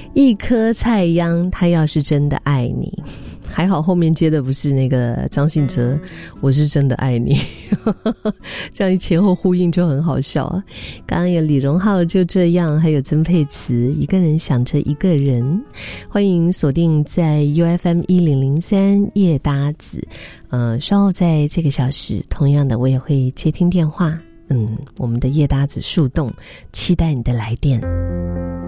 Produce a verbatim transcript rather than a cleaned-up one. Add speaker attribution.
Speaker 1: 一颗菜秧，他要是真的爱你，还好后面接的不是那个张信哲，我是真的爱你这样一前后呼应就很好笑啊。刚刚有李荣浩就这样，还有曾沛慈一个人想着一个人。欢迎锁定在 U F M 一零零三夜搭子，呃，稍后在这个小时同样的我也会接听电话，嗯，我们的夜搭子树洞期待你的来电。